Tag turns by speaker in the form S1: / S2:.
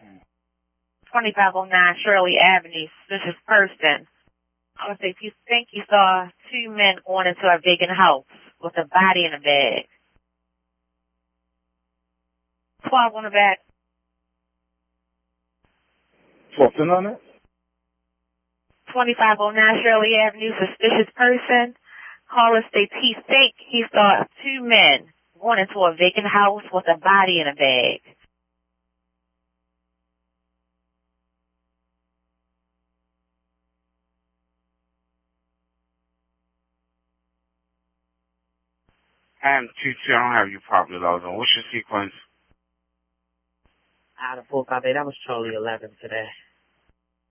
S1: 2509 Shirley Avenue, suspicious person. I would say if you think you saw two men going into a vacant house with a body in a bag. 12 on the back.
S2: 12 on it?
S1: 2509 Shirley Avenue, suspicious person. Caller states he think he saw two men going into a vacant house with a body in a bag.
S3: And Q2, I don't have you properly logged on. What's your sequence?
S1: Out of full copy. That was Charlie 11 today.